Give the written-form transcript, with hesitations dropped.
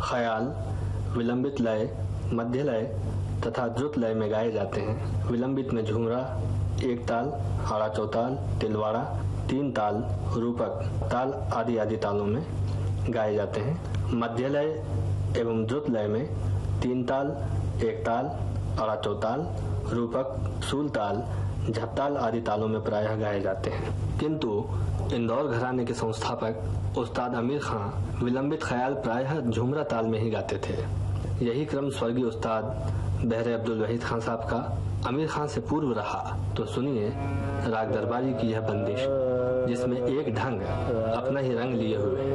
ख्याल विलंबित लय, मध्य लय तथा द्रुत लय में गाए जाते हैं। विलंबित में झुमरा, एक ताल, आड़ा चौताल, तिलवाड़ा, तीन ताल, रूपक ताल आदि आदि तालों में गाए जाते हैं। मध्य लय एवं द्रुत लय में तीन ताल, एक ताल, आड़ा चौताल, रूपक, सूल ताल, झपताल आदि तालों में प्रायः गाए जाते हैं। किंतु इंदौर घराने के संस्थापक उस्ताद अमीर खां विलंबित ख्याल प्रायः झुमरा ताल में ही गाते थे। यही क्रम स्वर्गीय उस्ताद बहरे अब्दुल वहीद खां साहब का अमीर खां से पूर्व रहा। तो सुनिए राग दरबारी की यह बंदिश, जिसमें एक ढंग अपना ही रंग लिए हुए